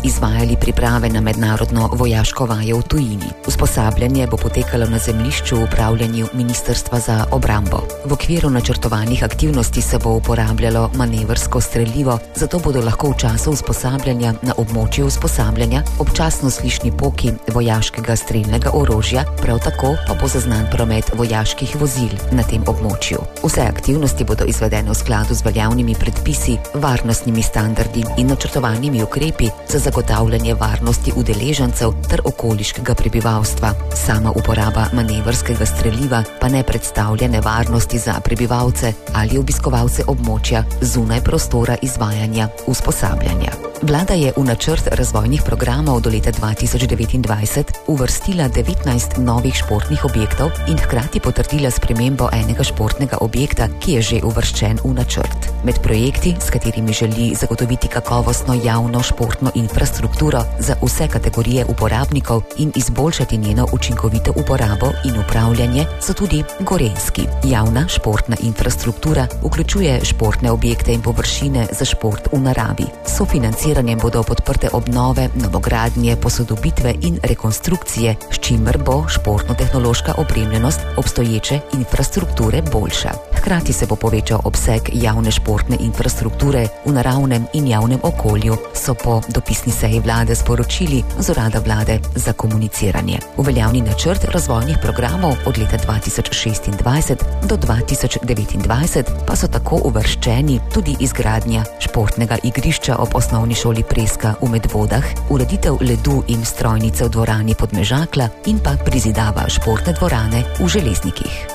izvajali priprave na mednarodno vojaško vajo v tujini. Usposabljanje bo potekalo na zemljišču v upravljanju Ministrstva za obrambo. V okviru načrtovanih aktivnosti se bo uporabljalo manevrsko strelivo, zato bodo lahko v času usposabljanja na območju usposabljanja občasno slišni poki vojaškega strelnega orožja, prav tako pa bo zaznan promet vojaških vozil na tem območju. Vse aktivnosti bodo izvedene v skladu z veljavnimi predpisi, varnostnimi standardi in načrtovanimi ukrepi za zagotavljanje varnosti udeležencev ter okoliškega prebivalstva. Sama uporaba manevrskega streliva pa ne predstavlja nevarnosti za prebivalce ali obiskovalce območja zunaj prostora izvajanja usposabljanja. Vlada je v načrt razvojnih programov do leta 2029 uvrstila 19 novih športnih objektov in hkrati potrdila spremembo enega športnega objekta, ki je že uvrščen v načrt. Med projekti, s katerimi želi zagotoviti kakovostno javno športno infrastrukturo za vse kategorije uporabnikov in izboljšati njeno učinkovito uporabo in upravljanje, so tudi Gorenjski. Javna športna infrastruktura vključuje športne objekte in površine za šport v naravi. Sofinanciranjem bodo podprte obnove, novogradnje, posodobitve in rekonstrukcije, s čimer bo športno-tehnološka opremljenost obstoječe infrastrukture boljša. Hkrati se bo povečal obseg javne športne infrastrukture v naravnem in javnem okolju, so po dopisni seji vlade sporočili z Urada vlade za komuniciranje. V veljavni načrt razvojnih programov od leta 2026 do 2029 pa so tako uvrščeni tudi izgradnja športnega igrišča ob osnovni šoli Preska v Medvodah, ureditev ledu in strojnice v dvorani Podmežakla in pa prizidava športne dvorane v Železnikih.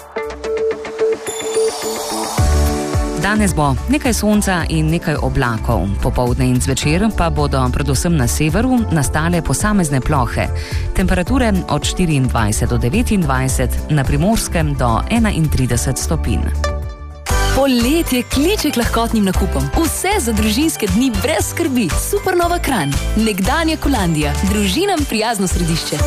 Danes bo nekaj sonca in nekaj oblakov. Popoldne in zvečer pa bodo predvsem na severu nastale posamezne plohe. Temperature od 24 do 29, na Primorskem do 31 stopinj. Poletje kliče k lahkotnim nakupom. Vse za družinske dni brez skrbi. Supernova Kranj, nekdanja Kolandija, družinam prijazno središče.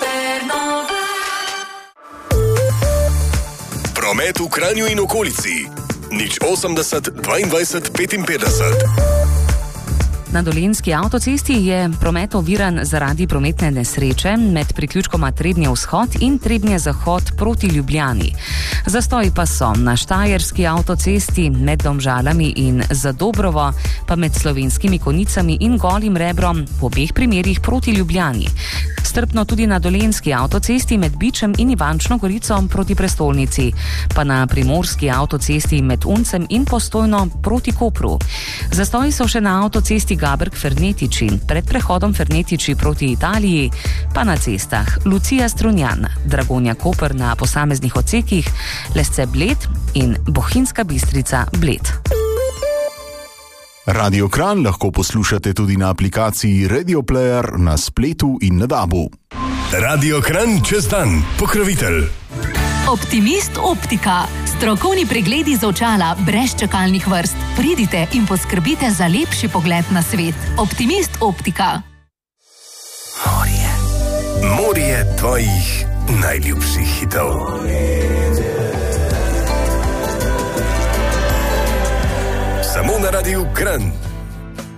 Promet v Kranju in okolici. 080 22 55. Na Dolenjski avtocesti je promet oviran zaradi prometne nesreče med priključkoma Trebnje vzhod in Trebnje zahod proti Ljubljani. Zastoji pa so na Štajerski avtocesti med Domžalami in Zadobrovo, pa med Slovenskimi Konicami in Golim Rebrom, v obeh primerih proti Ljubljani. Strpno tudi na Dolenjski avtocesti med Bičem in Ivančno Gorico proti prestolnici, pa na Primorski avtocesti med Uncem in Postojno proti Kopru. Zastoji so še na avtocesti Gaberg-Fernetiči, pred prehodom Fernetiči proti Italiji, pa na cestah Lucija-Strunjan, Dragonja-Koper na posameznih odsekih, Lesce-Bled in Bohinjska Bistrica-Bled. Radio Kranj lahko poslušate tudi na aplikaciji Radio Player na spletu in na DAB-u. Radio Kranj čez dan, pokrovitelj. Optimist Optika. Strokovni pregledi za očala brez čakalnih vrst. Pridite in poskrbite za lepši pogled na svet. Optimist Optika. Morje tvojih najljubših hitov. Samo na Radiu Kranj.